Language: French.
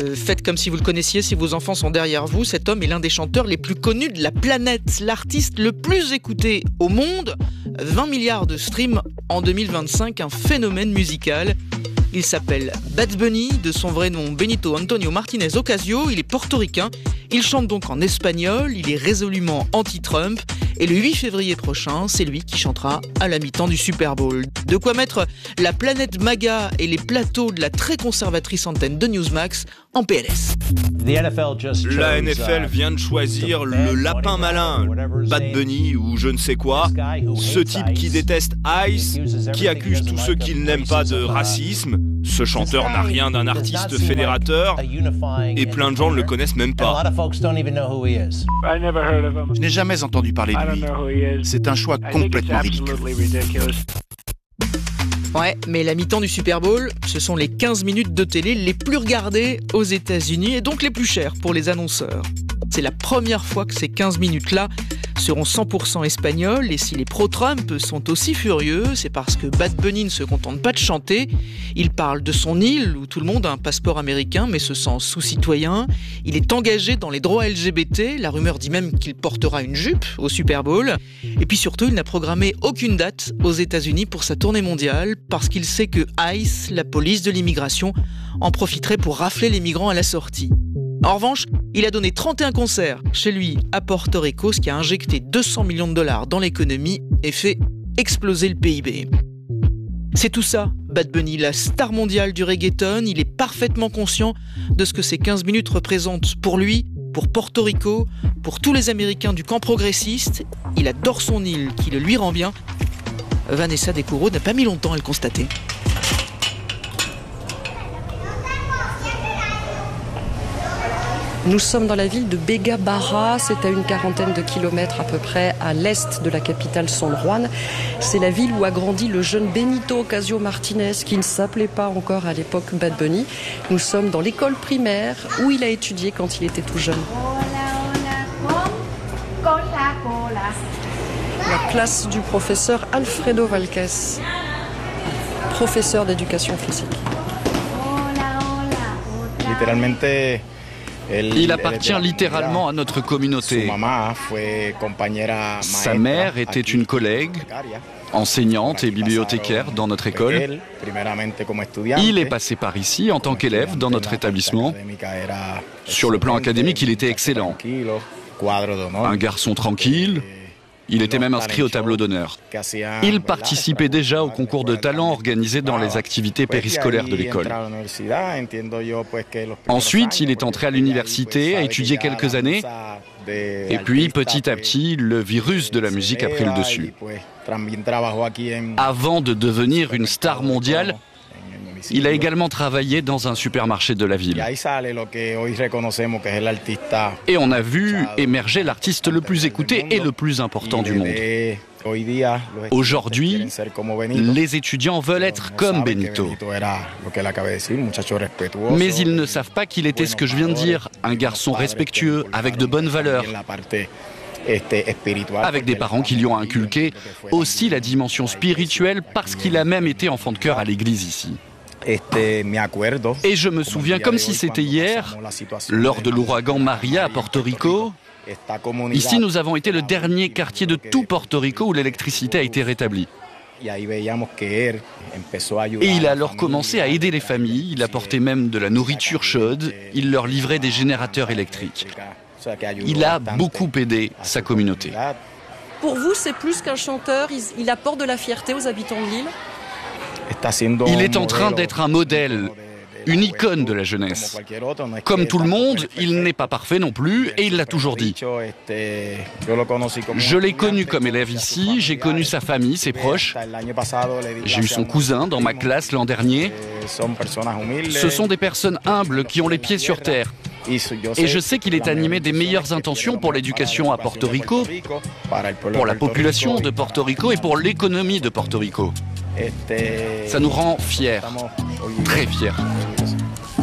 faites comme si vous le connaissiez, si vos enfants sont derrière vous. Cet homme est l'un des chanteurs les plus connus de la planète, l'artiste le plus écouté au monde. 20 milliards de streams en 2025, un phénomène musical. Il s'appelle Bad Bunny, de son vrai nom Benito Antonio Martinez Ocasio. Il est portoricain, il chante donc en espagnol, il est résolument anti-Trump. Et le 8 février prochain, c'est lui qui chantera à la mi-temps du Super Bowl. De quoi mettre la planète MAGA et les plateaux de la très conservatrice antenne de Newsmax en PLS. La NFL vient de choisir le lapin malin, Bad Bunny ou je ne sais quoi, ce type qui déteste ICE, qui accuse tous ceux qu'il n'aime pas de racisme. Ce chanteur n'a rien d'un artiste fédérateur et plein de gens ne le connaissent même pas. Je n'ai jamais entendu parler de lui. C'est un choix complètement ridicule. Ouais, mais la mi-temps du Super Bowl, ce sont les 15 minutes de télé les plus regardées aux États-Unis et donc les plus chères pour les annonceurs. C'est la première fois que ces 15 minutes-là seront 100% espagnols, et si les pro-Trump sont aussi furieux, c'est parce que Bad Bunny ne se contente pas de chanter. Il parle de son île où tout le monde a un passeport américain mais se sent sous-citoyen. Il est engagé dans les droits LGBT, la rumeur dit même qu'il portera une jupe au Super Bowl. Et puis surtout, il n'a programmé aucune date aux États-Unis pour sa tournée mondiale parce qu'il sait que ICE, la police de l'immigration, en profiterait pour rafler les migrants à la sortie. En revanche, il a donné 31 concerts chez lui à Porto Rico, ce qui a injecté 200 millions de dollars dans l'économie et fait exploser le PIB. C'est tout ça, Bad Bunny, la star mondiale du reggaeton. Il est parfaitement conscient de ce que ces 15 minutes représentent pour lui, pour Porto Rico, pour tous les Américains du camp progressiste. Il adore son île qui le lui rend bien. Vanessa Descoureaux n'a pas mis longtemps à le constater. Nous sommes dans la ville de Bega Barra, c'est à une quarantaine de kilomètres à peu près à l'est de la capitale San Juan. C'est la ville où a grandi le jeune Benito Ocasio Martinez, qui ne s'appelait pas encore à l'époque Bad Bunny. Nous sommes dans l'école primaire où il a étudié quand il était tout jeune. La classe du professeur Alfredo Valquez, professeur d'éducation physique. Il appartient littéralement à notre communauté. Sa mère était une collègue, enseignante et bibliothécaire dans notre école. Il est passé par ici en tant qu'élève dans notre établissement. Sur le plan académique, il était excellent. Un garçon tranquille. Il était même inscrit au tableau d'honneur. Il participait déjà au concours de talent organisé dans les activités périscolaires de l'école. Ensuite, il est entré à l'université, a étudié quelques années, et puis petit à petit, le virus de la musique a pris le dessus. Avant de devenir une star mondiale, il a également travaillé dans un supermarché de la ville. Et on a vu émerger l'artiste le plus écouté et le plus important du monde. Aujourd'hui, les étudiants veulent être comme Benito. Mais ils ne savent pas qu'il était ce que je viens de dire, un garçon respectueux, avec de bonnes valeurs. Avec des parents qui lui ont inculqué aussi la dimension spirituelle parce qu'il a même été enfant de chœur à l'église ici. Et je me souviens comme si c'était hier, lors de l'ouragan Maria à Porto Rico. Ici, nous avons été le dernier quartier de tout Porto Rico où l'électricité a été rétablie. Et il a alors commencé à aider les familles, il apportait même de la nourriture chaude, il leur livrait des générateurs électriques. Il a beaucoup aidé sa communauté. Pour vous, c'est plus qu'un chanteur, il apporte de la fierté aux habitants de l'île ? Il est en train d'être un modèle, une icône de la jeunesse. Comme tout le monde, il n'est pas parfait non plus, et il l'a toujours dit. Je l'ai connu comme élève ici, j'ai connu sa famille, ses proches. J'ai eu son cousin dans ma classe l'an dernier. Ce sont des personnes humbles qui ont les pieds sur terre. Et je sais qu'il est animé des meilleures intentions pour l'éducation à Porto Rico, pour la population de Porto Rico et pour l'économie de Porto Rico. Ça nous rend fiers, très fiers.